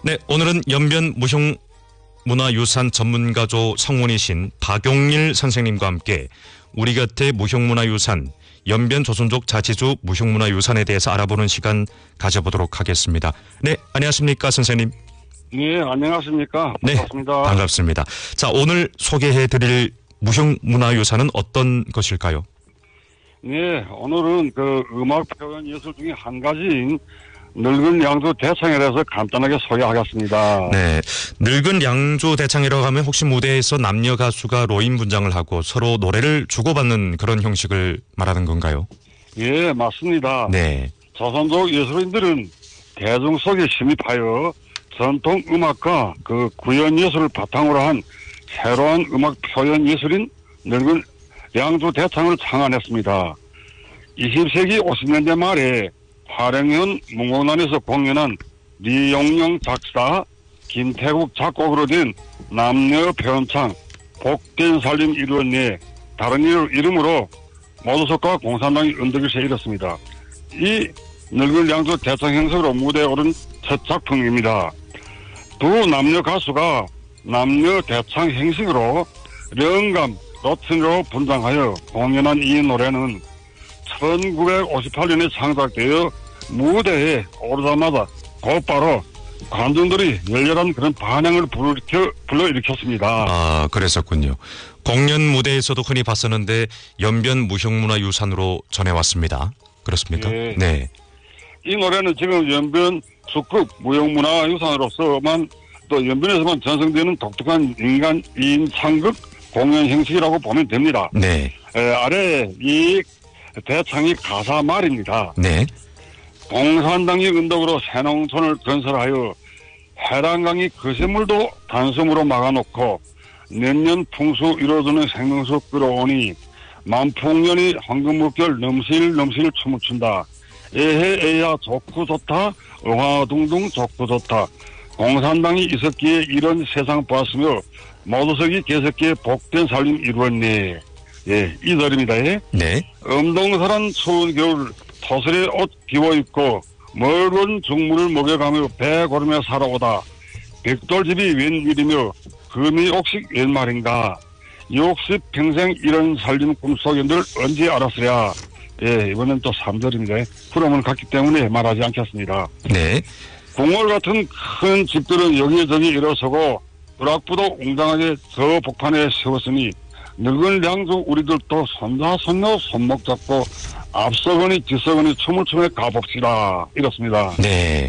네, 오늘은 연변 무형문화유산 전문가조 성원이신 박용일 선생님과 함께 우리 곁의 무형문화유산, 연변 조선족 자치주 무형문화유산에 대해서 알아보는 시간 가져보도록 하겠습니다. 네, 안녕하십니까 선생님. 네, 안녕하십니까. 반갑습니다. 네, 반갑습니다. 자, 오늘 소개해드릴 무형문화유산은 어떤 것일까요? 네, 오늘은 음악 표현 예술 중에 한 가지인 늙은 양주 대창에 대해서 간단하게 소개하겠습니다. 네, 늙은 양주 대창이라고 하면 혹시 무대에서 남녀 가수가 로인 분장을 하고 서로 노래를 주고받는 그런 형식을 말하는 건가요? 예, 맞습니다. 네. 조선족 예술인들은 대중 속에 침입하여 전통 음악과 구연 예술을 바탕으로 한 새로운 음악 표현 예술인 늙은 양주 대창을 창안했습니다. 20세기 50년대 말에 화령현 문공단에서 공연한 리용영 작사, 김태국 작곡으로 된 남녀 표현창 복된 살림 이루었네, 다른 이름으로 모두석과 공산당이 은덕일세 이뤘습니다. 이 늙은 양주 대창 형식으로 무대에 오른 첫 작품입니다. 두 남녀 가수가 남녀 대창 형식으로 령감, 로튼으로 분장하여 공연한 이 노래는 1958년에 창작되어 무대에 오르자마자 곧바로 관중들이 열렬한 그런 반향을 불러일으켰습니다. 아, 그랬었군요. 공연 무대에서도 흔히 봤었는데 연변 무형문화유산으로 전해왔습니다. 그렇습니까? 네. 네. 이 노래는 지금 연변 수급 무형문화유산으로서만 또 연변에서만 전승되는 독특한 인간 창극 공연 형식이라고 보면 됩니다. 네. 아래 이 대창이 가사 말입니다. 네. 공산당이 은덕으로 새농촌을 건설하여 해랑강이 거센물도 단섬으로 막아놓고年년 풍수 이루어주는 생명수 끌어오니 만풍년이 황금물결 넘실넘실 춤을 춘다. 에헤에야 좋고 좋다. 응화둥둥 좋고 좋다. 공산당이 있었기에 이런 세상 보았으며 모두석이 계셨기에 복된 살림 이루었네. 예, 이 노래입니다. 예. 네. 엄동설한 추운 겨울 토슬의 옷 기워입고 멀은 중물을 먹여가며 배 고르며 살아오다. 백돌집이 웬일이며 금이 옥식 웬 말인가. 60평생 이런 살림 꿈속인들 언제 알았으랴. 예, 이번엔 또 3절입니다. 흐름을 갔기 때문에 말하지 않겠습니다. 네. 궁궐 같은 큰 집들은 여기저기 일어서고 부락부도 웅장하게 저 복판에 세웠으니 늙은 양주 우리들도 손자 손녀 손목 잡고 앞서거니 뒤서거니 춤을 추며 가봅시다. 이렇습니다. 네.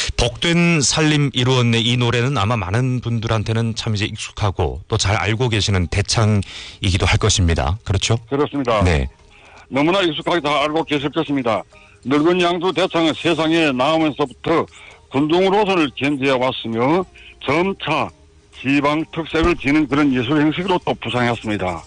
복된 살림 이루었네, 이 노래는 아마 많은 분들한테는 참 이제 익숙하고 또 잘 알고 계시는 대창이기도 할 것입니다. 그렇죠? 그렇습니다. 네. 너무나 익숙하게 다 알고 계실 것입니다. 늙은 양주 대창은 세상에 나오면서부터 군중으로서를 견지해 왔으며 점차 지방 특색을 지닌 그런 예술 형식으로 또 부상했습니다.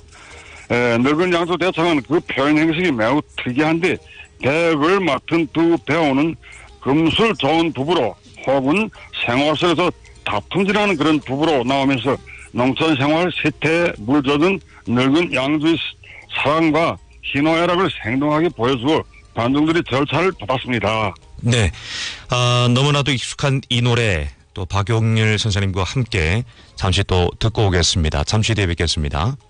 늙은 양주 대창은 그 표현 형식이 매우 특이한데 대역을 맡은 두 배우는 금술 좋은 부부로 혹은 생활 속에서 다툼질하는 그런 부부로 나오면서 농촌 생활 세태에 물젖은 늙은 양주의 사랑과 희노애락을 생동하게 보여주어 관중들이 절차를 받았습니다. 네. 너무나도 익숙한 이 노래 또 박용일 선생님과 함께 잠시 또 듣고 오겠습니다. 잠시 뒤에 뵙겠습니다.